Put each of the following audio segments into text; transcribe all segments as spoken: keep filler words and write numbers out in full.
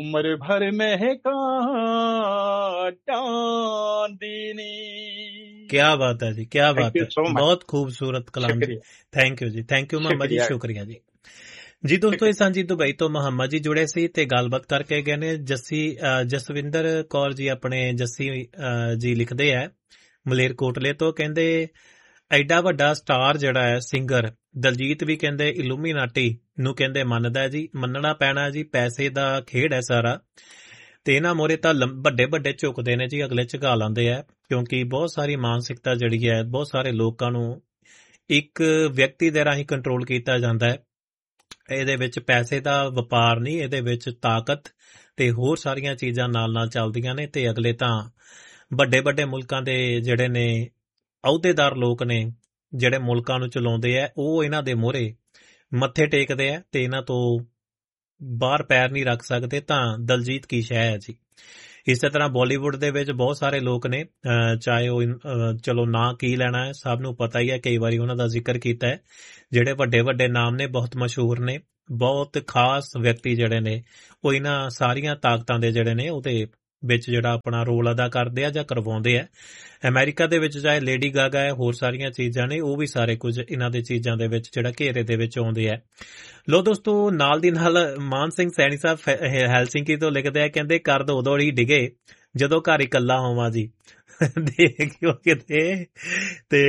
ਉਮਰ ਭਰ ਮਹਿਕਾਂ ਟਾਂਦੀ ਨੀ। क्या बात है जी, क्या बात है, so बहुत खूबसूरत कलाम जी। Thank you ji, thank you Mohammad जी, शुक्रिया जी। ਜੀ ਦੋਸਤੋ, ਇਹ ਸਾਂਝੀ ਦੁਬਈ ਤੋਂ ਮੁਹੰਮਦ ਜੀ ਜੁੜੇ ਸੀ ਤੇ ਗੱਲਬਾਤ ਕਰਕੇ ਗਏ ਨੇ। ਜੱਸੀ ਜਸਵਿੰਦਰ ਕੌਰ ਜੀ ਆਪਣੇ ਜੱਸੀ ਜੀ ਲਿਖਦੇ ਆ ਮਲੇਰਕੋਟਲੇ ਤੋਂ, ਕਹਿੰਦੇ ਐਡਾ ਵੱਡਾ ਸਟਾਰ ਜਿਹੜਾ ਹੈ ਸਿੰਗਰ ਦਲਜੀਤ ਵੀ ਕਹਿੰਦੇ ਇਲੂਮੀਨਾਟੀ ਨੂੰ ਕਹਿੰਦੇ ਮੰਨਦਾ ਜੀ, ਮੰਨਣਾ ਪੈਣਾ ਜੀ, ਪੈਸੇ ਦਾ ਖੇਡ ਹੈ ਸਾਰਾ ਤੇ ਇਹਨਾਂ ਮੋਰੇ ਤਾਂ ਵੱਡੇ ਵੱਡੇ ਝੁਕਦੇ ਨੇ ਜੀ, ਅਗਲੇ ਝੁਕਾ ਲਾਂਦੇ ਆ ਕਿਉਂਕਿ ਬਹੁਤ ਸਾਰੀ ਮਾਨਸਿਕਤਾ ਜਿਹੜੀ ਹੈ ਬਹੁਤ ਸਾਰੇ ਲੋਕਾਂ ਨੂੰ ਇੱਕ ਵਿਅਕਤੀ ਦੇ ਰਾਹੀਂ ਕੰਟਰੋਲ ਕੀਤਾ ਜਾਂਦਾ ਹੈ। ਇਹਦੇ ਵਿੱਚ ਪੈਸੇ ਦਾ ਵਪਾਰ ਨਹੀਂ, ਇਹਦੇ ਵਿੱਚ ਤਾਕਤ ਤੇ ਹੋਰ ਸਾਰੀਆਂ ਚੀਜ਼ਾਂ ਨਾਲ ਨਾਲ ਚੱਲਦੀਆਂ ਨੇ ਤੇ ਅਗਲੇ ਤਾਂ ਵੱਡੇ ਵੱਡੇ ਮੁਲਕਾਂ ਦੇ ਜਿਹੜੇ ਨੇ ਅਹੁਦੇਦਾਰ ਲੋਕ ਨੇ ਜਿਹੜੇ ਮੁਲਕਾਂ ਨੂੰ ਚਲਾਉਂਦੇ ਆ, ਉਹ ਇਹਨਾਂ ਦੇ ਮੋਹਰੇ ਮੱਥੇ ਟੇਕਦੇ ਆ ਤੇ ਇਹਨਾਂ ਤੋਂ ਬਾਹਰ ਪੈਰ ਨਹੀਂ ਰੱਖ ਸਕਦੇ। ਤਾਂ ਦਲਜੀਤ ਕੀ ਸ਼ੈ ਹੈ ਜੀ। ਇਸੇ ਤਰ੍ਹਾਂ ਬਾਲੀਵੁੱਡ ਦੇ ਵਿੱਚ ਬਹੁਤ ਸਾਰੇ ਲੋਕ ਨੇ, ਚਾਹੇ ਉਹ ਚਲੋ ਨਾਂ ਕੀ ਲੈਣਾ ਹੈ, ਸਭ ਨੂੰ ਪਤਾ ਹੀ ਹੈ, ਕਈ ਵਾਰੀ ਉਹਨਾਂ ਦਾ ਜ਼ਿਕਰ ਕੀਤਾ ਹੈ, ਜਿਹੜੇ ਵੱਡੇ ਵੱਡੇ ਨਾਮ ਨੇ, ਬਹੁਤ ਮਸ਼ਹੂਰ ਨੇ, ਬਹੁਤ ਖਾਸ ਵਿਅਕਤੀ ਜਿਹੜੇ ਨੇ, ਉਹ ਇਹਨਾਂ ਸਾਰੀਆਂ ਤਾਕਤਾਂ ਦੇ ਜਿਹੜੇ ਨੇ ਉਹਦੇ ਵਿੱਚ ਜਿਹੜਾ ਆਪਣਾ ਰੋਲ ਅਦਾ ਕਰਦੇ ਆ ਜਾਂ ਕਰਵਾਉਂਦੇ ਆ। ਅਮਰੀਕਾ ਦੇ ਵਿੱਚ ਚਾਹੇ ਲੇਡੀ ਗਾਗਾ ਹੈ, ਹੋਰ ਸਾਰੀਆਂ ਚੀਜ਼ਾਂ ਨੇ, ਉਹ ਵੀ ਸਾਰੇ ਕੁਝ ਇਹਨਾਂ ਦੇ ਚੀਜ਼ਾਂ ਦੇ ਵਿੱਚ ਜਿਹੜਾ ਘੇਰੇ ਦੇ ਵਿੱਚ ਆਉਂਦੇ ਆ। ਲੋ ਦੋਸਤੋ, ਨਾਲ ਦੀ ਨਾਲ ਮਾਨ ਸਿੰਘ ਸੈਣੀ ਸਾਹਿਬ ਹੈਲਸਿੰਕੀ ਤੋਂ ਲਿਖਦੇ ਆ, ਕਹਿੰਦੇ ਕਰਦ ਉਦੋਂ ਹੀ ਡਿਗੇ ਜਦੋਂ ਘਰ ਇਕੱਲਾ ਹੋਵਾਂ ਜੀ। ਦੇਖਿਓ ਕਿਤੇ, ਤੇ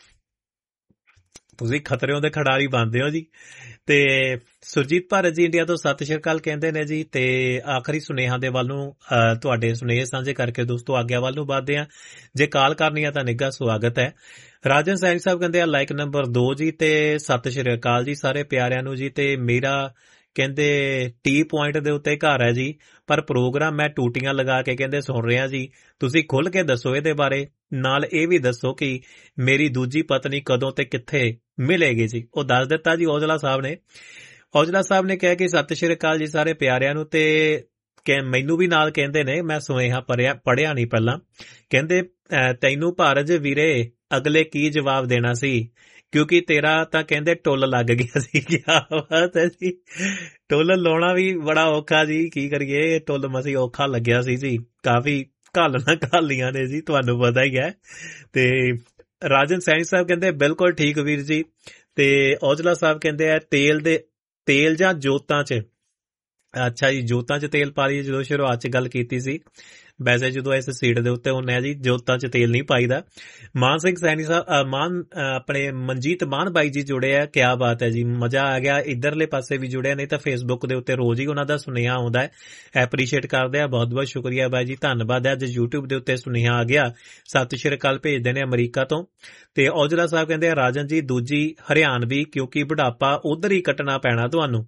ਤੁਸੀਂ ਖਤਰਿਆਂ ਦੇ ਖਿਡਾਰੀ ਬਣਦੇ ਹੋ ਜੀ। ਤੇ ਸੁਰਜੀਤ ਭਾਰਤ ਜੀ ਇੰਡੀਆ ਤੋਂ ਸਤਿ ਸ਼੍ਰੀ ਅਕਾਲ ਕਹਿੰਦੇ ਨੇ ਜੀ। ਤੇ ਆਖਰੀ ਸੁਨੇਹਾ ਦੇ ਵੱਲ ਨੂੰ ਤੁਹਾਡੇ ਸੁਨੇਹੇ ਸਾਂਝੇ ਕਰਕੇ ਦੋਸਤੋ ਆਗਿਆ ਵੱਲ ਨੂੰ ਵੱਧਦੇ ਆ। ਜੇ ਕਾਲ ਕਰਨੀ ਆ ਤਾਂ ਨਿੱਘਾ ਸਵਾਗਤ ਹੈ। ਰਾਜਨ ਸੈਣੀ ਸਾਹਿਬ ਕਹਿੰਦੇ ਆ ਲਾਈਕ ਨੰਬਰ ਦੋ ਜੀ ਤੇ ਸਤਿ ਸ਼੍ਰੀ ਅਕਾਲ ਜੀ ਸਾਰੇ ਪਿਆਰਿਆਂ ਨੂੰ ਜੀ। ਤੇ ਮੇਰਾ ਕਹਿੰਦੇ ਟੀ ਪੁਆਇੰਟ ਦੇ ਉੱਤੇ ਘਰ ਹੈ ਜੀ, ਪਰ ਪ੍ਰੋਗਰਾਮ ਮੈਂ ਟੂਟੀਆਂ ਲਗਾ ਕੇ ਕਹਿੰਦੇ ਸੁਣ ਰਿਹਾ ਜੀ। ਤੁਸੀਂ ਖੁੱਲ ਕੇ ਦੱਸੋ ਇਹਦੇ ਬਾਰੇ, ਨਾਲ ਇਹ ਵੀ ਦੱਸੋ ਕਿ ਮੇਰੀ ਦੂਜੀ ਪਤਨੀ ਕਦੋਂ ਤੇ ਕਿੱਥੇ ਮਿਲੇਗੀ ਜੀ। ਉਹ ਦੱਸ ਦਿੱਤਾ ਜੀ ਔਜਲਾ ਸਾਹਿਬ ਨੇ। ਔਜਲਾ ਸਾਹਿਬ ਨੇ ਕਿਹਾ ਕਿ ਸਤਿ ਸ਼੍ਰੀ ਅਕਾਲ ਜੀ ਸਾਰੇ ਪਿਆਰਿਆਂ ਨੂੰ। ਤੇ ਮੈਨੂੰ ਵੀ ਨਾਲ ਕਹਿੰਦੇ ਨੇ, ਮੈਂ ਸੁਨੇਹਾ ਪੜਿਆ ਪੜਿਆ ਨਹੀਂ ਪਹਿਲਾਂ, ਕਹਿੰਦੇ ਤੈਨੂੰ ਭਾਰਜ ਵੀਰੇ ਅਗਲੇ ਕੀ ਜਵਾਬ ਦੇਣਾ ਸੀ, ਕਿਉਂਕਿ ਤੇਰਾ ਤਾਂ ਕਹਿੰਦੇ ਟੁੱਲ ਲੱਗ ਗਿਆ ਸੀ। ਕਿਆ ਬਾਤ ਹੈ ਜੀ, ਟੁੱਲ ਲਾਉਣਾ ਵੀ ਬੜਾ ਔਖਾ ਜੀ, ਕੀ ਕਰੀਏ, ਟੁੱਲ ਮਸੀਂ ਔਖਾ ਲੱਗਿਆ ਸੀ ਜੀ, ਕਾਫੀ ਘਾਲਣਾ ਘਾਲੀਆਂ ਨੇ ਜੀ, ਤੁਹਾਨੂੰ ਪਤਾ ਹੀ ਹੈ। ਤੇ ਰਾਜਨ ਸੈਣੀ ਸਾਹਿਬ ਕਹਿੰਦੇ ਬਿਲਕੁਲ ਠੀਕ ਵੀਰ ਜੀ। ਤੇ ਔਜਲਾ ਸਾਹਿਬ ਕਹਿੰਦੇ ਆ ਤੇਲ ਦੇ ਤੇਲ ਜਾਂ ਜੋਤਾਂ 'ਚ, ਅੱਛਾ ਜੀ, ਜੋਤਾਂ 'ਚ ਤੇਲ ਪਾ ਲਈਏ। ਜਦੋਂ ਸ਼ੁਰੂਆਤ 'ਚ ਗੱਲ ਕੀਤੀ ਸੀ, ਵੈਸੇ ਜਦੋਂ ਇਸ ਸੀਟ ਦੇ ਉੱਤੇ ਹੁੰਦੇ ਆ ਜੀ, ਜੋਤਾਂ 'ਚ ਤੇਲ ਨਹੀਂ ਪਾਈਦਾ। ਮਾਨ ਸਿੰਘ ਸੈਣੀ ਸਾਹਿਬ, ਮਾਨ ਆਪਣੇ ਮਨਜੀਤ ਮਾਨ ਬਾਈ ਜੀ ਜੁੜੇ ਆ, ਕਿਆ ਬਾਤ ਹੈ ਜੀ, ਮਜ਼ਾ ਆ ਗਿਆ। ਇੱਧਰਲੇ ਪਾਸੇ ਵੀ ਜੁੜਿਆ, ਨਹੀਂ ਤਾਂ ਫੇਸਬੁੱਕ ਦੇ ਉੱਤੇ ਰੋਜ਼ ਹੀ ਉਹਨਾਂ ਦਾ ਸੁਨੇਹਾ ਆਉਂਦਾ ਹੈ, ਐਪਰੀਸ਼ੀਏਟ ਕਰਦੇ ਆ, ਬਹੁਤ ਬਹੁਤ ਸ਼ੁਕਰੀਆ ਬਾਈ ਜੀ, ਧੰਨਵਾਦ ਹੈ। ਅੱਜ ਯੂਟਿਊਬ ਦੇ ਉੱਤੇ ਸੁਨੇਹਾ ਆ ਗਿਆ, ਸਤਿ ਸ਼੍ਰੀ ਅਕਾਲ ਭੇਜਦੇ ਨੇ ਅਮਰੀਕਾ ਤੋਂ। ਤੇ ਔਜਲਾ ਸਾਹਿਬ ਕਹਿੰਦੇ ਆ ਰਾਜਨ ਜੀ ਦੂਜੀ ਹਰਿਆਣਵੀ, ਕਿਉਂਕਿ ਬੁਢਾਪਾ ਉਧਰ ਹੀ ਕੱਟਣਾ ਪੈਣਾ ਤੁਹਾਨੂੰ।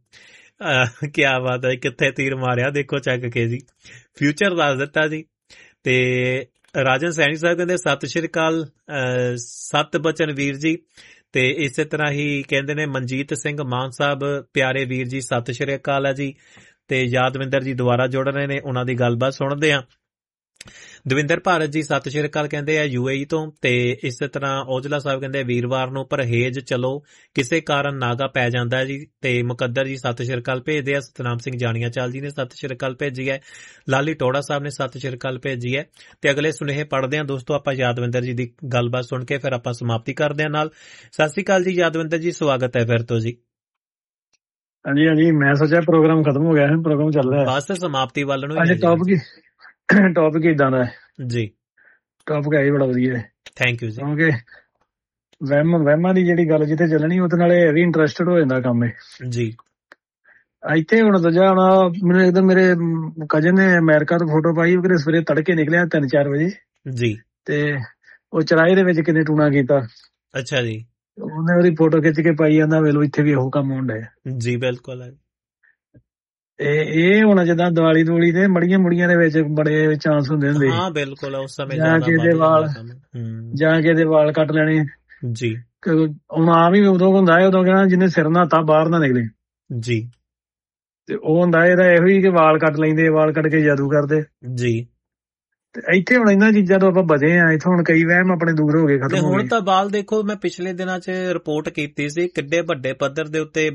ਕਿਆ ਬਾਤ ਹੈ, ਕਿੱਥੇ ਤੀਰ ਮਾਰਿਆ ਦੇਖੋ ਚੱਕ ਕੇ ਜੀ, ਫਿਊਚਰ ਦੱਸ ਦਿੱਤਾ ਜੀ। ਤੇ ਰਾਜਨ ਸੈਣੀ ਸਾਹਿਬ ਕਹਿੰਦੇ ਸਤਿ ਸ਼੍ਰੀ ਅਕਾਲ ਸਤ ਬਚਨ ਵੀਰ ਜੀ। ਤੇ ਇਸੇ ਤਰ੍ਹਾਂ ਹੀ ਕਹਿੰਦੇ ਨੇ ਮਨਜੀਤ ਸਿੰਘ ਮਾਨ ਸਾਹਿਬ, ਪਿਆਰੇ ਵੀਰ ਜੀ ਸਤਿ ਸ਼੍ਰੀ ਅਕਾਲ ਹੈ ਜੀ। ਤੇ ਯਾਦਵਿੰਦਰ ਜੀ ਦੁਬਾਰਾ ਜੁੜ ਰਹੇ ਨੇ, ਉਹਨਾਂ ਦੀ ਗੱਲਬਾਤ ਸੁਣਦੇ ਆ। ਦਵਿੰਦਰ ਭਾਰਤ ਜੀ ਸਤਿ ਸ਼੍ਰੀ ਅਕਾਲ ਕਹਿੰਦੇ ਆ ਯੂਏਈ ਤੋਂ। ਤੇ ਇਸੇ ਤਰ੍ਹਾਂ ਔਜਲਾ ਸਾਹਿਬ ਕਹਿੰਦੇ ਵੀਰਵਾਰ ਨੂੰ ਪਰਹੇਜ ਚਲੋ, ਕਿਸੇ ਕਾਰਨ ਨਾਗਾ ਪੈ ਜਾਂਦਾ ਹੈ ਜੀ। ਤੇ ਮੁਕੱਦਰ ਜੀ ਸਤਿ ਸ਼੍ਰੀ ਅਕਾਲ ਭੇਜਦੇ ਆ। ਸਤਨਾਮ ਸਿੰਘ ਜਾਣੀਆਂ ਚਾਲ ਜੀ ਨੇ ਸਤਿ ਸ਼੍ਰੀ ਅਕਾਲ ਭੇਜੀ ਹੈ। ਲਾਲੀ ਟੋੜਾ ਸਾਹਿਬ ਨੇ ਸਤਿ ਸ਼੍ਰੀ ਅਕਾਲ ਭੇਜੀ ਹੈ। ਤੇ ਅਗਲੇ ਸੁਨੇਹੇ ਪੜ੍ਹਦੇ ਆ ਦੋਸਤੋ ਆਪਾਂ ਯਾਦਵਿੰਦਰ ਜੀ ਦੀ ਗੱਲਬਾਤ ਸੁਣ ਕੇ, ਫਿਰ ਆਪਾਂ ਸਮਾਪਤੀ ਕਰਦੇ ਆ ਨਾਲ। ਸਤਿ ਸ਼੍ਰੀ ਅਕਾਲ ਜੀ ਯਾਦਵਿੰਦਰ ਜੀ, ਸਵਾਗਤ ਹੈ ਫਿਰ ਤੋਂ ਜੀ। ਹਾਂਜੀ ਹਾਂਜੀ, ਮੈਂ ਸੋਚਿਆ ਪ੍ਰੋਗਰਾਮ ਖਤਮ ਹੋ ਗਿਆ ਹੈ, ਪ੍ਰੋਗਰਾਮ ਚੱਲ ਰਿਹਾ ਬਸ ਸਮਾਪਤੀ ਵੱਲ ਨੂੰ। ਟੌਪਿਕ ਇਦਾਂ ਦਾ ਜੀ, ਟੌਪਿਕ ਹੈ ਬੜਾ ਵਧੀਆ, ਥੈਂਕ ਯੂ ਜੀ। ਕਿਉਂਕਿ ਵਹਿਮ ਵਹਿਮਾਂ ਦੀ ਜਿਹੜੀ ਗੱਲ ਜਿੱਥੇ ਚੱਲਣੀ ਉਹਦੇ ਨਾਲ ਇਹ ਵੀ ਇੰਟਰਸਟਡ ਹੋ ਜਾਂਦਾ ਕੰਮ ਇਹ ਜੀ। ਇੱਥੇ ਹੁਣ ਦੂਜਾ ਹੁਣ ਮੈਨੂੰ ਇੱਕਦਮ ਮੇਰੇ ਕਜ਼ਨ ਨੇ ਅਮਰੀਕਾ ਤੋਂ ਫੋਟੋ ਪਾਈ, ਉਹ ਸਵੇਰੇ ਤੜਕੇ ਨਿਕਲਿਆ ਤਿੰਨ ਚਾਰ ਵਜੇ ਜੀ, ਤੇ ਉਹ ਚਰਾਏ ਦੇ ਵਿੱਚ ਕਿੰਨੇ ਟੂਣਾ ਕੀਤਾ। ਅੱਛਾ ਜੀ, ਉਹਨੇ ਉਹਦੀ ਫੋਟੋ ਖਿੱਚ ਕੇ ਪਾਈ ਜਾਂਦਾ, ਵੇਲੋ ਇੱਥੇ ਵੀ ਇਹੋ ਕੰਮ ਹੋਣ ਡਿਆ ਜੀ। ਬਿਲਕੁਲ। ਇਹ ਹੁਣ ਜਿੱਦਾਂ ਦੀਵਾਲੀ ਦੂਲੀ ਤੇ ਮੜੀਆਂ ਮੁੜੀਆਂ ਦੇ ਵਿੱਚ ਬੜੇ ਚਾਂਸ ਹੁੰਦੇ ਹੁੰਦੇ, ਹਾਂ ਬਿਲਕੁਲ, ਉਸ ਸਮੇਂ ਜਾਂ ਕਿਸੇ ਦੇ ਵਾਲ ਜਾਂ ਕਿਸੇ ਦੇ ਵਾਲ ਕੱਟ ਲੈਣੇ ਜੀ। ਹੁਣ ਆ ਵੀ ਉਦੋਂ ਹੁੰਦਾ ਹੈ, ਉਦੋਂ ਕਹਿਣਾ ਜਿਹਨੇ ਸਿਰ ਨਹਾਤਾ ਬਾਹਰ ਨਾ ਨਿਕਲੇ ਜੀ। ਤੇ ਉਹ ਹੁੰਦਾ ਇਹਦਾ ਇਹੋ ਹੀ ਕਿ ਵਾਲ ਕੱਟ ਲੈਂਦੇ, ਵਾਲ ਕੱਟ ਕੇ ਜਾਦੂ ਕਰਦੇ ਜੀ। ਤੇ ਇੱਥੇ ਹੁਣ ਇਹਨਾਂ ਚੀਜ਼ਾਂ ਤੋਂ ਆਪਾਂ ਬਚੇ ਆ, ਇੱਥੋਂ ਹੁਣ ਕਈ ਵਹਿਮ ਆਪਣੇ ਦੂਰ ਹੋ ਗਏ, ਖਤਮ ਹੋ ਗਏ। ਹੁਣ ਤਾਂ ਬਾਲ ਦੇਖੋ, ਮੈਂ ਪਿਛਲੇ ਦਿਨਾਂ 'ਚ ਰਿਪੋਰਟ ਕੀਤੀ ਸੀ, ਕਿੱਡੇ ਵੱਡੇ ਪੱਧਰ ਦੇ ਉੱਤੇ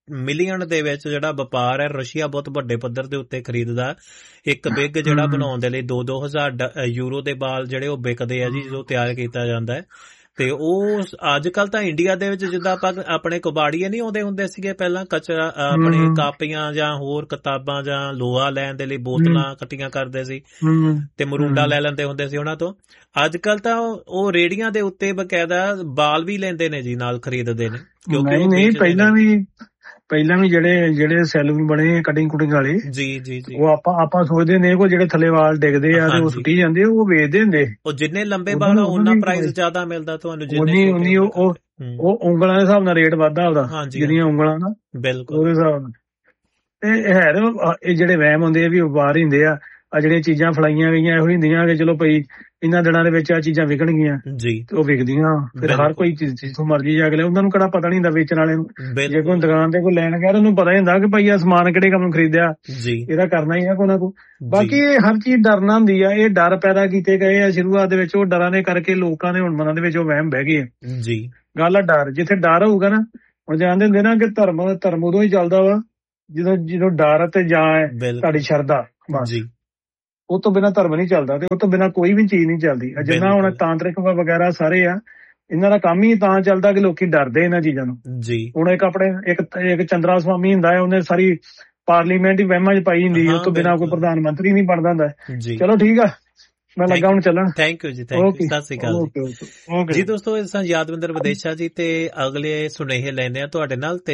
ਮਿਲੀਅਨ ਦੇ ਵਿੱਚ ਜਿਹੜਾ ਵਪਾਰ ਹੈ ਰਸ਼ੀਆ ਬਹੁਤ ਵੱਡੇ ਪੱਧਰ ਦੇ ਉੱਤੇ ਖਰੀਦਦਾ। ਇੱਕ ਬਿੱਗ ਜਿਹੜਾ ਬਣਾਉਣ ਦੇ ਲਈ ਦੋ ਦੋ ਹਜ਼ਾਰ ਯੂਰੋ ਦੇ ਬਾਲ ਜਿਹੜੇ ਉਹ ਵਿਕਦੇ ਆ ਜੀ ਜਦੋਂ ਤਿਆਰ ਕੀਤਾ ਜਾਂਦਾ ਹੈ। ਤੇ ਉਹ ਅੱਜ ਕੱਲ ਤਾਂ ਇੰਡੀਆ ਦੇ ਵਿੱਚ ਜਿੱਦਾਂ ਆਪਾਂ ਆਪਣੇ ਕਬਾੜੀਏ ਨਹੀਂ ਆਉਂਦੇ ਹੁੰਦੇ ਸੀਗੇ ਪਹਿਲਾਂ ਕਚਰਾ ਆਪਣੇ ਕਾਪੀਆਂ ਜਾਂ ਹੋਰ ਕਿਤਾਬਾਂ ਜਾਂ ਲੋਹਾ ਲੈਣ ਦੇ ਲਈ ਬੋਤਲਾਂ ਇਕੱਠੀਆਂ ਕਰਦੇ ਸੀ ਤੇ ਮਰੂੰਡਾ ਲੈ ਲੈਂਦੇ ਹੁੰਦੇ ਸੀ ਉਹਨਾਂ ਤੋਂ। ਅੱਜ ਕੱਲ ਤਾਂ ਉਹ ਰੇੜੀਆਂ ਦੇ ਉੱਤੇ ਬਕਾਇਦਾ ਬਾਲ ਵੀ ਲੈਂਦੇ ਨੇ ਜੀ, ਨਾਲ ਖਰੀਦਦੇ ਨੇ। ਕਿਉਂਕਿ ਨਹੀਂ ਪਹਿਲਾਂ ਵੀ ਪਹਿਲਾਂ ਵੀ ਜਿਹੜੇ ਜਿਹੜੇ ਸੈਲੂਨ ਬਣੇ ਕਟਿੰਗ ਕੁਟਿੰਗ ਵਾਲੇ ਜੀ ਜੀ ਜੀ ਉਹ ਆਪਾਂ ਆਪਾਂ ਸੋਚਦੇ ਨੇ ਕੋ ਜਿਹੜੇ ਥੱਲੇ ਵਾਲ ਡਿੱਗਦੇ ਆ ਤੇ ਉਹ ਸੁੱਟੀ ਜਾਂਦੇ ਉਹ ਵੇਚਦੇ ਹੁੰਦੇ। ਉਹ ਜਿੰਨੇ ਲੰਬੇ ਵਾਲ ਉਹਨਾਂ ਪ੍ਰਾਈਸ ਜ਼ਿਆਦਾ ਮਿਲਦਾ ਤੁਹਾਨੂੰ, ਜਿੰਨੀ ਉਨੀ ਉਹ ਉਹ ਉਂਗਲਾਂ ਦੇ ਹਿਸਾਬ ਨਾਲ ਰੇਟ ਵੱਧਦਾ ਉਹਦਾ, ਜਿਹੜੀਆਂ ਉਂਗਲਾਂ ਨਾ ਬਿਲਕੁਲ ਉਹਦੇ ਹਿਸਾਬ ਨਾਲ। ਤੇ ਹੈ ਇਹ ਜਿਹੜੇ ਵਹਿਮ ਹੁੰਦੇ ਆ ਵੀ ਉਹ ਬਾਹਰ ਹੀ ਹੁੰਦੇ ਆ। ਆ ਜਿਹੜੀਆਂ ਚੀਜ਼ਾਂ ਫਲਾਈਆਂ ਗਈਆਂ ਇਹੋ ਹੁੰਦੀਆਂ ਕਿ ਚਲੋ ਭਾਈ ਇਹਨਾਂ ਦਿਨਾਂ ਦੇ ਵਿੱਚ ਆ ਚੀਜ਼ਾਂ ਵਿਕਣਗੀਆਂ ਜੀ, ਉਹ ਵਿਕਦੀਆਂ। ਫਿਰ ਹਰ ਕੋਈ ਚੀਜ਼ ਜਿੱਥੋਂ ਮਰਜ਼ੀ ਜਾ ਕੇ ਲੈ, ਉਹਨਾਂ ਨੂੰ ਕਿਹੜਾ ਪਤਾ ਨਹੀਂ ਹੁੰਦਾ ਵੇਚਣ ਵਾਲੇ ਨੂੰ। ਜੇ ਕੋਈ ਦੁਕਾਨ ਤੇ ਕੋਈ ਲੈਣ ਗਿਆ ਉਹਨੂੰ ਪਤਾ ਹੀ ਹੁੰਦਾ ਕਿ ਭਾਈ ਆ ਸਮਾਨ ਕਿਹੜੇ ਕੰਮ ਨੂੰ ਖਰੀਦਿਆ, ਇਹਦਾ ਕਰਨਾ ਹੀ ਆ ਕੋਈ ਨਾ ਕੋਈ। ਬਾਕੀ ਇਹ ਹਰ ਚੀਜ਼ ਡਰਨਾ ਹੁੰਦੀ ਆ, ਇਹ ਡਰ ਪੈਦਾ ਕੀਤੇ ਗਏ ਆ ਸ਼ੁਰੂਆਤ ਦੇ ਵਿੱਚ। ਉਹ ਡਰਾਂ ਦੇ ਕਰਕੇ ਲੋਕਾਂ ਦੇ ਹੁਣ ਮਨਾਂ ਦੇ ਵਿੱਚ ਉਹ ਵਹਿਮ ਬਹਿ ਗਏ ਆ ਜੀ। ਗੱਲ ਆ ਡਰ, ਜਿੱਥੇ ਡਰ ਹੋਊਗਾ ਨਾ, ਹੁਣ ਜਾਣਦੇ ਹੁੰਦੇ ਨਾ ਕਿ ਧਰਮ ਧਰਮ ਉਦੋਂ ਹੀ ਚੱਲਦਾ ਵਾ ਜਦੋਂ ਜਦੋਂ ਡਰ ਤੇ ਜਾਂ ਤੁਹਾਡੀ ਸ਼ਰਧਾ, ਬਸ ਉਹ ਤੋਂ ਬਿਨਾਂ ਧਰਮ ਨਹੀਂ ਚੱਲਦਾ ਤੇ ਉਹ ਤੋਂ ਬਿਨਾਂ ਕੋਈ ਵੀ ਚੀਜ਼ ਨਹੀਂ ਚੱਲਦੀ। ਜਿੰਨਾ ਹੁਣ ਤਾਂਤਰਿਕ ਵਗੈਰਾ ਸਾਰੇ ਆ, ਇਹਨਾਂ ਦਾ ਕੰਮ ਹੀ ਤਾਂ ਚੱਲਦਾ ਕਿ ਲੋਕੀ ਡਰਦੇ ਇਹਨਾਂ ਚੀਜ਼ਾਂ ਨੂੰ ਜੀ। ਹੁਣ ਇੱਕ ਆਪਣੇ ਇੱਕ ਇੱਕ ਚੰਦਰਾ ਸਵਾਮੀ ਹੁੰਦਾ ਹੈ, ਉਹਨੇ ਸਾਰੀ ਪਾਰਲੀਮੈਂਟ ਹੀ ਵਹਿਮਾਂ ਚ ਪਾਈ ਹੁੰਦੀ, ਉਸ ਤੋਂ ਬਿਨਾਂ ਕੋਈ ਪ੍ਰਧਾਨ ਮੰਤਰੀ ਨਹੀਂ ਬਣਦਾ ਹੁੰਦਾ। ਚਲੋ ਠੀਕ ਆ, ਮੈਂ ਲੱਗਾ ਹੁਣ ਚੱਲਣ। ਥੈਂਕ ਯੂ ਜੀ, ਥੈਂਕ ਯੂ, ਸਤਿ ਸ੍ਰੀ ਅਕਾਲ ਜੀ। ਦੋਸਤੋ ਇਸ ਤਰ੍ਹਾਂ ਯਾਦਵਿੰਦਰ ਵਿਦੇਸ਼ਾ ਜੀ ਤੇ ਅਗਲੇ ਸੁਨੇਹੇ ਲੈਂਦੇ ਆ ਤੁਹਾਡੇ ਨਾਲ। ਤੇ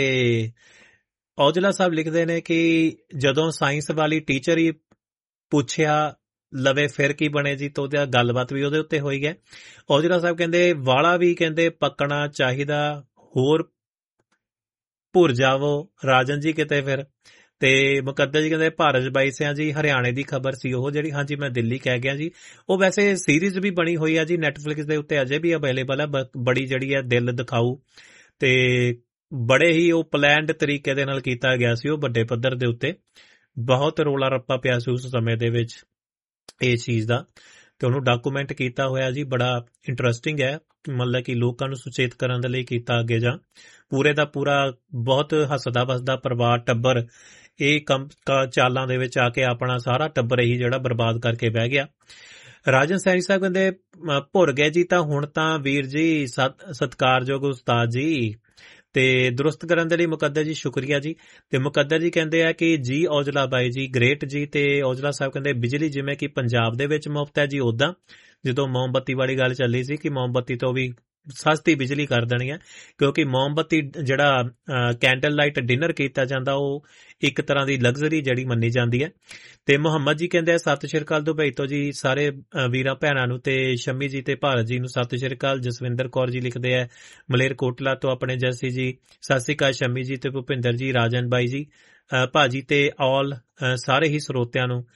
ਔਜਲਾ ਸਾਹਿਬ ਲਿਖਦੇ ਨੇ ਕਿ ਜਦੋਂ ਸਾਇੰਸ ਵਾਲੀ ਟੀਚਰ ਹੀ ਪੁੱਛਿਆ ਲਵੇ ਫਿਰ ਕੀ ਬਣੇ ਜੀ, ਤਾਂ ਉਹਦਾ ਗੱਲਬਾਤ ਵੀ ਉਹਦੇ ਉੱਤੇ ਹੋਈ ਹੈ। ਔਜਲਾ ਸਾਹਿਬ ਕਹਿੰਦੇ ਵਾਲਾ ਵੀ ਕਹਿੰਦੇ ਪੱਕਣਾ ਚਾਹੀਦਾ, ਹੋਰ ਭੁਰ ਜਾਵੋ ਰਾਜਨ ਜੀ ਕਿਤੇ ਫਿਰ। ਤੇ ਮੁਕੱਦਰ ਜੀ ਕਹਿੰਦੇ ਭਾਰਤ ਬਾਈ ਸਿਆਂ ਜੀ ਹਰਿਆਣੇ ਦੀ ਖਬਰ ਸੀ ਉਹ ਜਿਹੜੀ, ਹਾਂਜੀ ਮੈਂ ਦਿੱਲੀ ਕਹਿ ਗਿਆ ਜੀ। ਉਹ ਵੈਸੇ ਸੀਰੀਜ਼ ਵੀ ਬਣੀ ਹੋਈ ਆ ਜੀ ਨੈਟਫਲਿਕਸ ਦੇ ਉੱਤੇ, ਅਜੇ ਵੀ ਅਵੇਲੇਬਲ ਹੈ। ਬੜੀ ਜਿਹੜੀ ਹੈ ਦਿਲ ਦਿਖਾਊ ਤੇ ਬੜੇ ਹੀ ਉਹ ਪਲੈਨਡ ਤਰੀਕੇ ਦੇ ਨਾਲ ਕੀਤਾ ਗਿਆ ਸੀ ਉਹ ਵੱਡੇ ਪੱਧਰ ਦੇ ਉੱਤੇ। ਬਹੁਤ ਰੌਲਾ ਰੱਪਾ ਪਿਆ ਸੀ ਉਸ ਸਮੇਂ ਦੇ ਵਿੱਚ ਇਹ ਚੀਜ਼ ਦਾ, ਤੇ ਉਹਨੂੰ ਡਾਕੂਮੈਂਟ ਕੀਤਾ ਹੋਇਆ ਜੀ। ਬੜਾ ਇੰਟਰਸਟਿੰਗ ਹੈ, ਮਤਲਬ ਕਿ ਲੋਕਾਂ ਨੂੰ ਸੁਚੇਤ ਕਰਨ ਦੇ ਲਈ ਕੀਤਾ ਅੱਗੇ ਜਾਂ ਪੂਰੇ ਦਾ ਪੂਰਾ ਬਹੁਤ ਹੱਸਦਾ ਵਸਦਾ ਪਰਿਵਾਰ ਟੱਬਰ ਇਹ ਕੰਮ ਚਾਲਾਂ ਦੇ ਵਿੱਚ ਆ ਕੇ ਆਪਣਾ ਸਾਰਾ ਟੱਬਰ ਹੀ ਜਿਹੜਾ ਬਰਬਾਦ ਕਰਕੇ ਬਹਿ ਗਿਆ। ਰਾਜਨ ਸੈਣੀ ਸਾਹਿਬ ਕਹਿੰਦੇ ਭੁਰ ਗਏ ਜੀ ਤਾਂ ਹੁਣ ਤਾਂ ਵੀਰ ਜੀ ਸਤਿਕਾਰਯੋਗ ਉਸਤਾਦ ਜੀ, ਤੇ ਦਰੁਸਤ ਕਰਨ ਦੇ ਲਈ ਮੁਕੱਦਰ ਜੀ ਸ਼ੁਕਰੀਆ ਜੀ। ਤੇ ਮੁਕੱਦਰ ਜੀ ਕਹਿੰਦੇ ਆ ਕਿ ਜੀ ਔਜਲਾ ਬਾਈ ਜੀ ਗ੍ਰੇਟ ਜੀ। ਤੇ ਔਜਲਾ ਸਾਹਿਬ ਕਹਿੰਦੇ ਬਿਜਲੀ ਜਿਵੇਂ ਕਿ ਪੰਜਾਬ ਦੇ ਵਿੱਚ ਮੁਫਤ ਹੈ ਜੀ, ਓਦਾਂ ਜਦੋਂ ਮੋਮਬੱਤੀ ਵਾਲੀ ਗੱਲ ਚੱਲੀ ਸੀ ਕਿ ਮੋਮਬੱਤੀ ਤੋਂ ਵੀ ਸਸਤੀ ਬਿਜਲੀ ਕਰ ਦੇਣੀ ਹੈ, ਕਿਉਂਕਿ ਮੋਮਬੱਤੀ ਜਿਹੜਾ ਕੈਂਡਲ ਲਾਈਟ ਡਿਨਰ ਕੀਤਾ ਜਾਂਦਾ ਉਹ ਇੱਕ ਤਰ੍ਹਾਂ ਦੀ ਲਗਜ਼ਰੀ ਜਿਹੜੀ ਮੰਨੀ ਜਾਂਦੀ ਹੈ। ਤੇ ਮੁਹੰਮਦ ਜੀ ਕਹਿੰਦੇ ਆ ਸਤਿ ਸ਼੍ਰੀ ਅਕਾਲ ਦੁਬਈ ਤੋਂ ਜੀ ਸਾਰੇ ਵੀਰਾਂ ਭੈਣਾਂ ਨੂੰ, ਤੇ ਸ਼ਮੀ ਜੀ ਤੇ ਭਾਰਤ ਜੀ ਨੂੰ ਸਤਿ ਸ਼੍ਰੀ ਅਕਾਲ। ਜਸਵਿੰਦਰ ਕੌਰ ਜੀ ਲਿਖਦੇ ਆ ਮਲੇਰਕੋਟਲਾ ਤੋਂ ਆਪਣੇ ਜੈਸੀ ਜੀ ਸਤਿ ਸ਼੍ਰੀ ਅਕਾਲ ਸ਼ਮੀ ਜੀ ਤੇ ਭੁਪਿੰਦਰ ਜੀ, ਰਾਜਨ ਬਾਈ ਜੀ, ਭਾਜੀ ਤੇ ਆਲ ਸਾਰੇ ਹੀ ਸਰੋਤਿਆਂ ਨੂੰ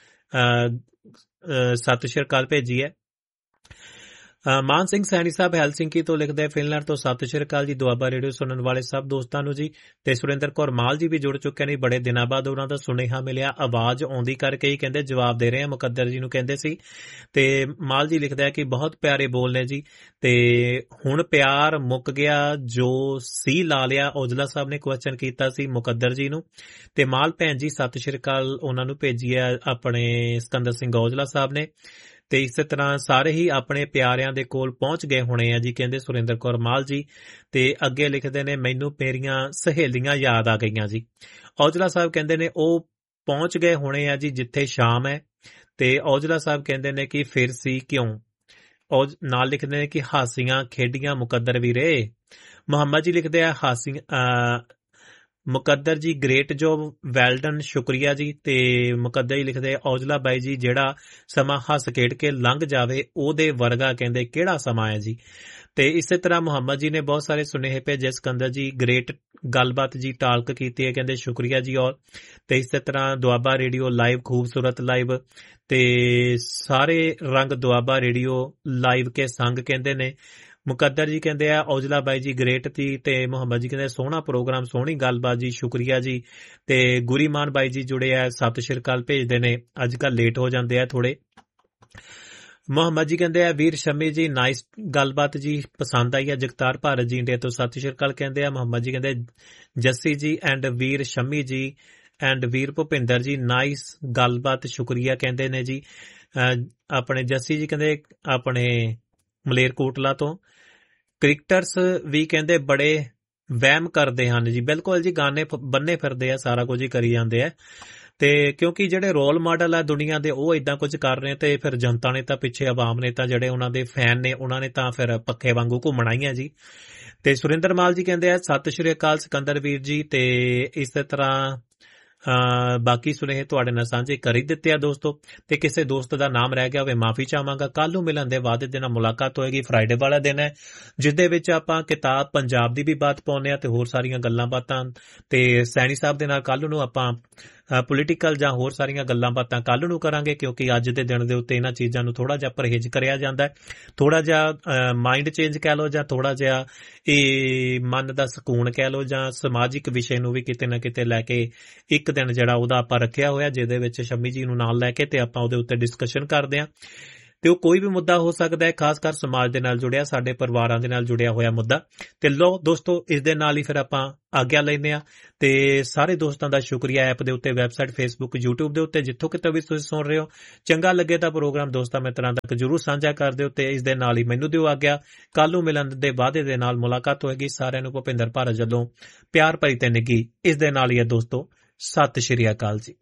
ਸਤਿ ਸ਼੍ਰੀ ਅਕਾਲ ਭੇਜੀ ਹੈ। ਮਾਨ ਸਿੰਘ ਸੈਣੀ ਸਾਹਿਬ ਹੈਲਸਿੰਕੀ ਤੋਂ ਲਿਖਦੇ ਫਿਨਲੈਂਡ ਤੋਂ ਸਤਿ ਸ਼੍ਰੀ ਅਕਾਲ ਜੀ। ਦੁਆਬਾ ਰੇਡੀਓ ਸੁਣਨ ਵਾਲੇ ਸਭ ਦੋਸਤਾਂ ਨੂੰ ਜੀ। ਤੇ ਸੁਰਿੰਦਰ ਕੌਰ ਮਾਲ ਜੀ ਵੀ ਜੁੜ ਚੁੱਕੇ ਨੇ, ਬੜੇ ਦਿਨਾਂ ਬਾਅਦ ਉਹਨਾਂ ਦਾ ਸੁਨੇਹਾ ਮਿਲਿਆ, ਆਵਾਜ਼ ਆਉਂਦੀ ਕਰਕੇ ਹੀ ਕਹਿੰਦੇ ਜਵਾਬ ਦੇ ਰਹੇ ਆ, ਮੁਕੱਦਰ ਜੀ ਨੂੰ ਕਹਿੰਦੇ ਸੀ। ਤੇ ਮਾਲ ਜੀ ਲਿਖਦਾ ਹੈ ਕਿ ਬਹੁਤ ਪਿਆਰੇ ਬੋਲ ਨੇ ਜੀ, ਤੇ ਹੁਣ ਪਿਆਰ ਮੁੱਕ ਗਿਆ ਜੋ ਸੀ ਲਾ ਲਿਆ, ਔਜਲਾ ਸਾਹਿਬ ਨੇ ਕੁਐਸਚਨ ਕੀਤਾ ਸੀ ਮੁਕੱਦਰ ਜੀ ਨੂੰ। ਤੇ ਮਾਲ ਭੈਣ ਜੀ ਸਤਿ ਸ਼੍ਰੀ ਅਕਾਲ ਉਹਨਾਂ ਨੂੰ ਭੇਜੀ ਹੈ ਆਪਣੇ ਸਿਕੰਦਰ ਸਿੰਘ ਔਜਲਾ ਸਾਹਿਬ ਨੇ। ਤੇ ਇਸੇ ਤਰ੍ਹਾਂ ਸਾਰੇ ਹੀ ਆਪਣੇ ਪਿਆਰਿਆਂ ਦੇ ਕੋਲ ਪਹੁੰਚ ਗਏ ਹੋਣੇ ਆ ਜੀ, ਕਹਿੰਦੇ ਸੁਰਿੰਦਰ ਕੌਰ ਮਾਲ ਜੀ। ਤੇ ਅੱਗੇ ਲਿਖਦੇ ਨੇ ਮੈਨੂੰ ਮੇਰੀਆਂ ਸਹੇਲੀਆਂ ਯਾਦ ਆ ਗਈਆਂ ਜੀ। ਔਜਲਾ ਸਾਹਿਬ ਕਹਿੰਦੇ ਨੇ ਉਹ ਪਹੁੰਚ ਗਏ ਹੋਣੇ ਆ ਜੀ ਜਿੱਥੇ ਸ਼ਾਮ ਹੈ। ਤੇ ਔਜਲਾ ਸਾਹਿਬ ਕਹਿੰਦੇ ਨੇ ਕਿ ਫਿਰ ਸੀ ਕਿਉਂ। ਔਜ ਨਾਲ ਲਿਖਦੇ ਨੇ ਕਿ ਹਾਸੀਆਂ ਖੇਡੀਆਂ ਮੁਕੱਦਰ ਵੀਰੇ। ਮੁਹੰਮਦ ਜੀ ਲਿਖਦੇ ਆ ਹਾਸੀਆਂ ਮੁਕੱਦਰ ਜੀ ਗ੍ਰੇਟ ਜੋਬ ਵੈਲਡਨ ਸ਼ੁਕਰੀਆ ਜੀ। ਤੇ ਮੁਕੱਦਰ ਜੀ ਲਿਖਦੇ ਔਜਲਾ ਬਾਈ ਜੀ ਜਿਹੜਾ ਸਮਾਂ ਹੱਸ ਖੇਡ ਕੇ ਲੰਘ ਜਾਵੇ ਉਹਦੇ ਵਰਗਾ ਕਹਿੰਦੇ ਕਿਹੜਾ ਸਮਾਂ ਹੈ ਜੀ। ਤੇ ਇਸੇ ਤਰ੍ਹਾਂ ਮੁਹੰਮਦ ਜੀ ਨੇ ਬਹੁਤ ਸਾਰੇ ਸੁਨੇਹੇ ਭੇਜੇ, ਸਿਕੰਦਰ ਜੀ ਗ੍ਰੇਟ ਗੱਲਬਾਤ ਜੀ ਟਾਲਕ ਕੀਤੀ ਹੈ ਕਹਿੰਦੇ ਸ਼ੁਕਰੀਆ ਜੀ। ਔਰ ਤੇ ਇਸੇ ਤਰ੍ਹਾਂ ਦੁਆਬਾ ਰੇਡੀਓ ਲਾਈਵ ਖੂਬਸੂਰਤ ਲਾਈਵ ਤੇ ਸਾਰੇ ਰੰਗ ਦੁਆਬਾ ਰੇਡੀਓ ਲਾਈਵ ਕੇ ਸੰਗ ਕਹਿੰਦੇ ਨੇ। ਮੁਕੱਦਰ ਜੀ ਕਹਿੰਦੇ ਆ ਔਜਲਾ ਬਾਈ ਜੀ ਗ੍ਰੇਟ ਜੀ। ਤੇ ਮੁਹੰਮਦ ਜੀ ਕਹਿੰਦੇ ਸੋਹਣਾ ਪ੍ਰੋਗਰਾਮ ਸੋਹਣੀ ਗੱਲਬਾਤ ਜੀ ਸ਼ੁਕਰੀਆ ਜੀ। ਤੇ ਗੁਰੀਮਾਨ ਬਾਈ ਜੀ ਜੁੜੇ ਆ ਸਤਿ ਸ਼੍ਰੀ ਅਕਾਲ ਭੇਜਦੇ ਨੇ, ਅੱਜ ਕੱਲ੍ਹ ਲੇਟ ਹੋ ਜਾਂਦੇ ਆ ਥੋੜੇ। ਮੁਹੰਮਦ ਜੀ ਕਹਿੰਦੇ ਆ ਵੀਰ ਸ਼ਮੀ ਜੀ ਨਾਈਸ ਗੱਲਬਾਤ ਜੀ, ਪਸੰਦ ਆਈ ਆ। ਜਗਤਾਰ ਭਾਰਤ ਜੀ ਇੰਡੀਆ ਤੋਂ ਸਤਿ ਸ਼੍ਰੀ ਅਕਾਲ ਕਹਿੰਦੇ ਆ। ਮੁਹੰਮਦ ਜੀ ਕਹਿੰਦੇ ਜੱਸੀ ਜੀ ਐਂਡ ਵੀਰ ਸ਼ਮੀ ਜੀ and Veer Bhupinder ji nice ਗੱਲਬਾਤ, ਸ਼ੁਕਰੀਆ ਕਹਿੰਦੇ ਨੇ ਜੀ। ਆਪਣੇ ਜੱਸੀ ਜੀ ਕਹਿੰਦੇ ਆਪਣੇ ਮਲੇਰਕੋਟਲਾ ਤੋਂ ਕ੍ਰਿਕਟਰਸ ਵੀ ਕਹਿੰਦੇ ਬੜੇ ਵਹਿਮ ਕਰਦੇ ਹਨ ਜੀ। ਬਿਲਕੁਲ ਜੀ, ਗਾਨੇ ਬੰਨੇ ਫਿਰਦੇ ਆ, ਸਾਰਾ ਕੁਝ ਹੀ ਕਰੀ ਜਾਂਦੇ ਆ। ਤੇ ਕਿਉਂਕਿ ਜਿਹੜੇ ਰੋਲ ਮਾਡਲ ਆ ਦੁਨੀਆ ਦੇ ਉਹ ਇਦਾਂ ਕੁਝ ਕਰ ਰਹੇ ਤੇ ਫਿਰ ਜਨਤਾ ਨੇ ਤਾਂ ਪਿੱਛੇ, ਆਵਾਮ ਨੇ ਤਾਂ, ਜਿਹੜੇ ਉਹਨਾਂ ਦੇ ਫੈਨ ਨੇ ਉਹਨਾਂ ਨੇ ਤਾਂ ਫਿਰ ਪੱਖੇ ਵਾਂਗੂ ਘੁੰਮਣਾ ਹੀ ਆ ਜੀ। ਤੇ ਸੁਰਿੰਦਰ ਮਾਲ ਜੀ ਕਹਿੰਦੇ ਆ ਸਤਿ ਸ਼੍ਰੀ ਅਕਾਲ ਸਿਕੰਦਰ ਵੀਰ ਜੀ। ਤੇ ਇਸੇ ਤਰ੍ਹਾਂ ਬਾਕੀ ਸੁਨੇਹੇ ਤੁਹਾਡੇ ਨਾਲ ਸਾਂਝੇ ਕਰ ਹੀ ਦਿੱਤੇ ਆ ਦੋਸਤੋ। ਤੇ ਕਿਸੇ ਦੋਸਤ ਦਾ ਨਾਮ ਰਹਿ ਗਿਆ ਹੋਵੇ ਮਾਫੀ ਚਾਹਾਂਗਾ। ਕੱਲ ਨੂੰ ਮਿਲਣ ਦੇ ਵਾਅਦੇ ਦੇ ਨਾਲ ਮੁਲਾਕਾਤ ਹੋਏਗੀ। ਫਰਾਈਡੇ ਵਾਲਾ ਦਿਨ ਹੈ ਜਿਸ ਦੇ ਵਿੱਚ ਆਪਾਂ ਕਿਤਾਬ ਪੰਜਾਬ ਦੀ ਵੀ ਬਾਤ ਪਾਉਂਦੇ ਆ ਤੇ ਹੋਰ ਸਾਰੀਆਂ ਗੱਲਾਂ ਬਾਤਾਂ। ਤੇ ਸੈਣੀ ਸਾਹਿਬ ਦੇ ਨਾਲ ਕੱਲ ਨੂੰ ਆਪਾਂ ਪੋਲੀਟੀਕਲ ਜਾਂ ਹੋਰ ਸਾਰੀਆਂ ਗੱਲਾਂ ਬਾਤਾਂ ਕੱਲ ਨੂੰ ਕਰਾਂਗੇ, ਕਿਉਂਕਿ ਅੱਜ ਦੇ ਦਿਨ ਦੇ ਉੱਤੇ ਇਹਨਾਂ ਚੀਜ਼ਾਂ ਨੂੰ ਥੋੜਾ ਜਿਹਾ ਪਰਹੇਜ਼ ਕਰਿਆ ਜਾਂਦਾ ਹੈ। ਥੋੜਾ ਜਿਹਾ ਮਾਈਂਡ ਚੇਂਜ ਕਹਿ ਲਓ ਜਾਂ ਥੋੜਾ ਜਿਹਾ ਇਹ ਮਨ ਦਾ ਸਕੂਨ ਕਹਿ ਲਓ ਜਾਂ ਸਮਾਜਿਕ ਵਿਸ਼ੇ ਨੂੰ ਵੀ ਕਿਤੇ ਨਾ ਕਿਤੇ ਲੈ ਕੇ ਇੱਕ ਦਿਨ ਜਿਹੜਾ ਉਹਦਾ ਆਪਾਂ ਰੱਖਿਆ ਹੋਇਆ, ਜਿਹਦੇ ਵਿੱਚ ਸ਼ਮੀ ਜੀ ਨੂੰ ਨਾਲ ਲੈ ਕੇ ਤੇ ਆਪਾਂ ਉਹਦੇ ਉੱਤੇ ਡਿਸਕਸ਼ਨ ਕਰਦੇ ਹਾਂ। ਤੇ ਉਹ ਕੋਈ ਵੀ ਮੁੱਦਾ ਹੋ ਸਕਦਾ ਹੈ, ਖਾਸ ਕਰ ਸਮਾਜ ਦੇ ਨਾਲ ਜੁੜਿਆ, ਸਾਡੇ ਪਰਿਵਾਰਾਂ ਦੇ ਨਾਲ ਜੁੜਿਆ ਹੋਇਆ ਮੁੱਦਾ। ਤੇ ਲੋ ਦੋਸਤੋ, ਇਸ ਦੇ ਨਾਲ ਹੀ ਫਿਰ ਆਪਾਂ ਆਗਿਆ ਲੈਂਦੇ ਹਾਂ। ਤੇ ਸਾਰੇ ਦੋਸਤਾਂ ਦਾ ਸ਼ੁਕਰੀਆ ਐਪ ਦੇ ਉੱਤੇ, ਵੈਬਸਾਈਟ, ਫੇਸਬੁੱਕ, ਯੂਟਿਊਬ ਦੇ ਉੱਤੇ ਜਿੱਥੋਂ ਕਿਤੇ ਵੀ ਤੁਸੀਂ ਸੁਣ ਰਹੇ ਹੋ। ਚੰਗਾ ਲੱਗੇ ਤਾਂ ਪ੍ਰੋਗਰਾਮ ਦੋਸਤਾਂ ਮਿੱਤਰਾਂ ਤੱਕ ਜ਼ਰੂਰ ਸਾਂਝਾ ਕਰ ਦਿਓ। ਤੇ ਇਸ ਦੇ ਨਾਲ ਹੀ ਮੈਨੂੰ ਦਿਓ ਆਗਿਆ। ਕੱਲ ਨੂੰ ਮਿਲਣ ਦੇ ਵਾਅਦੇ ਦੇ ਨਾਲ ਮੁਲਾਕਾਤ ਹੋਏਗੀ। ਸਾਰਿਆਂ ਨੂੰ ਭੁਪਿੰਦਰ ਭਾਰਤ ਵੱਲੋਂ ਪਿਆਰ ਭਰੀ ਤੇ ਨਿੱਘੀ ਇਸ ਦੇ ਨਾਲ ਹੀ ਹੈ ਦੋਸਤੋ, ਸਤਿ ਸ਼੍ਰੀ ਅਕਾਲ ਜੀ।